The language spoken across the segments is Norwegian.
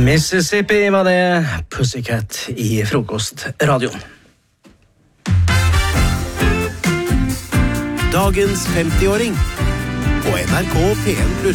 Mississippi var det, Pussycat i frokostradioen. Dagens 50-åring på NRK P1+.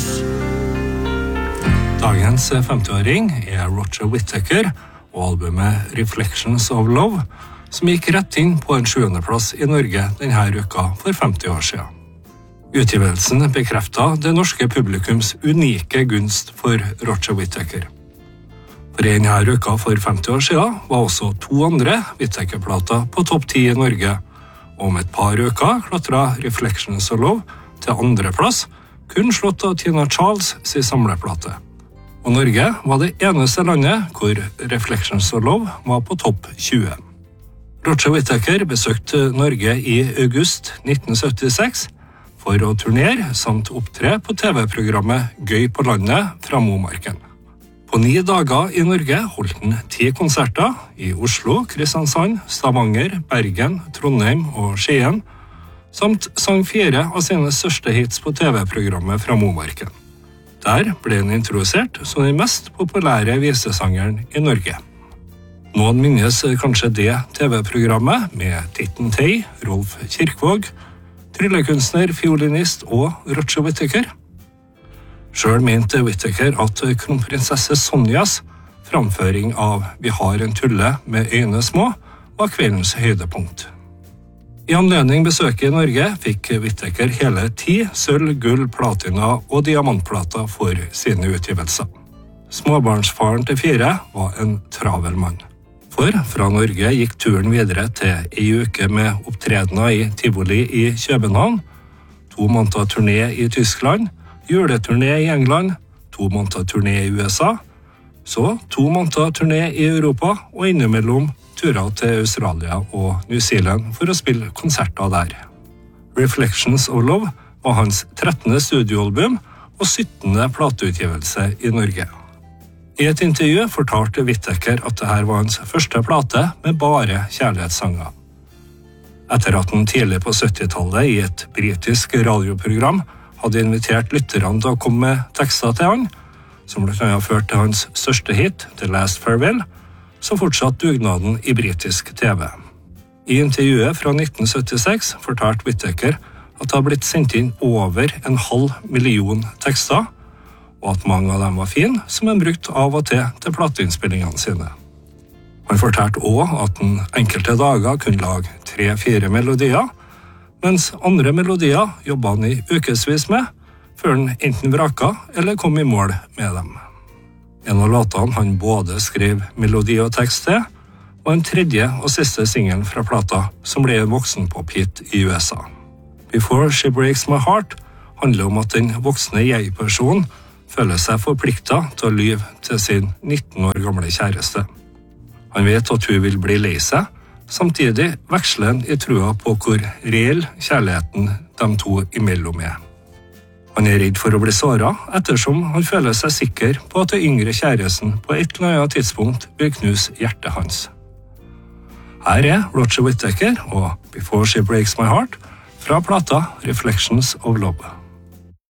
Dagens 50-åring er Roger Whittaker og albumet Reflections of Love, som gikk rett inn på en 7. plass i Norge denne uka for 50 år siden. Utgivelsen bekreftet det norske publikums unike gunst for Roger Whittaker. For denne uka for 50 år siden var også 2 andre Whittaker-plater på topp 10 i Norge, og om et par uker klatret Reflections of Love til 2. plass, kun slått av Tina Charles sin samleplate. Og Norge var det eneste landet hvor Reflections of Love var på topp 20. Roger Whittaker besøkte Norge i august 1976 for å turnere samt opptre på TV-programmet Gøy på landet fra Momarken. På 9 dager i Norge holdt han 10 konserter i Oslo, Kristiansand, Stavanger, Bergen, Trondheim og Skien, samt sang 4 av sine største hits på TV-programmet fra Momarken. Der ble han introdusert som den mest populære visesangeren i Norge. Noen minnes kanskje det TV-programmet med Titten Tei, Rolf Kirkvåg, tryllekunstner, fiolinist og Roger Whittaker. Selv mente Whittaker at kronprinsesse Sonjas framføring av Vi har en tulle med øyne små var kveldens høydepunkt. I anledning besøket i Norge fikk Whittaker hele 10 sølv, gull, platina og diamantplater for sine utgivelser. Småbarnsfaren til 4 var en travel mann. For fra Norge gikk turen videre til en uke med opptredener i Tivoli i København, 2 måneder turné i Tyskland, juleturné i England, 2 måneder turné i USA, så 2 måneder turné i Europa og innimellom turer til Australia og New Zealand for å spille konserter der. Reflections of Love var hans 13. studioalbum og 17. plateutgivelse i Norge. I et intervju fortalte Whittaker at dette var hans første plate med bare kjærlighetssanger. Etter at han tidlig på 70-tallet i et britisk radioprogram hadde invitert lytterne til å komme med tekster til han, som blant annet ført til hans største hit, The Last Farewell, så fortsatte dugnaden i britisk TV. I intervjuet fra 1976 fortalte Whittaker at det hadde blitt sendt inn over 500,000 tekster, og at mange av dem var fine, som han brukte av og til plateinnspillingene sine. Han fortalte også at han enkelte dager kunne lage 3-4 melodier, mens andre melodier jobbet han i ukesvis med, før han enten vraka eller kom i mål med dem. En av låtene han både skrev melodi og tekst til, var en 3. og siste singel fra plata som ble en voksenpop-hit i USA. Before She Breaks My Heart handler om at den voksne jeg-personen føler seg forpliktet til å lyve til sin 19 år gamle kjæreste. Han vet at hun vil bli lei seg, samtidig veksler han i trua på hvor reell kjærligheten de 2 imellom er. Han er redd for å bli såret, ettersom han føler seg sikker på at den yngre kjæresten på et eller annet tidspunkt vil knuse hjertet hans. Her er Roger Whittaker og Before She Breaks My Heart fra plata Reflections of Love.